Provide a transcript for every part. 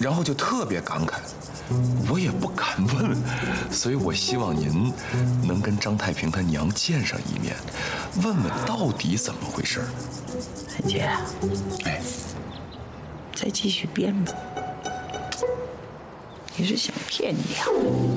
然后就特别感慨，我也不敢问，所以我希望您能跟张太平他娘见上一面，问问到底怎么回事。 韩姐， 哎， 再继续编吧。你是想骗娘？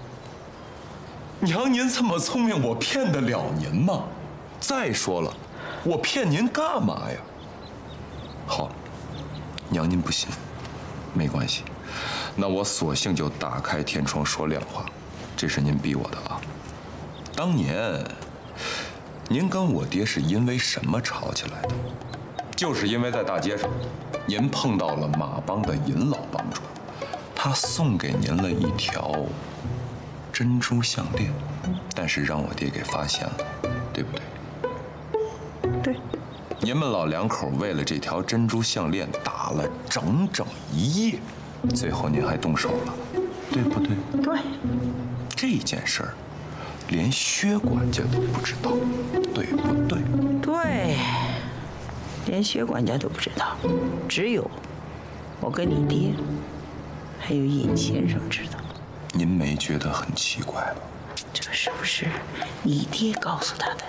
娘，您这么聪明，我骗得了您吗？再说了，我骗您干嘛呀？好，娘您不信，没关系，那我索性就打开天窗说亮话，这是您逼我的啊。当年，您跟我爹是因为什么吵起来的？就是因为在大街上，您碰到了马帮的尹老帮主，他送给您了一条珍珠项链，但是让我爹给发现了，对不对？ 对。 您们老两口为了这条珍珠项链打了整整一夜，最后您还动手了，对不对？ 对。 这件事儿，连薛管家都不知道，对不对？ 对，连薛管家都不知道，只有我跟你爹，还有尹先生知道。 您没觉得很奇怪吗？ 这是不是你爹告诉他的？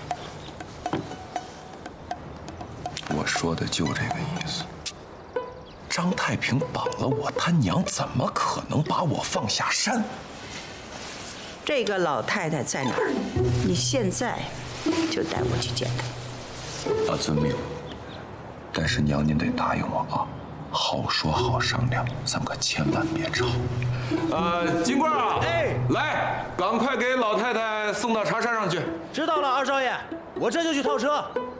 我说的就这个意思。张太平绑了我，他娘怎么可能把我放下山？ 这个老太太在哪儿？你现在就带我去见她。 遵命。但是娘您得答应我啊，好说好商量，咱可千万别吵。金贵啊， 哎， 来，赶快给老太太送到茶山上去。 知道了，二少爷，我这就去套车。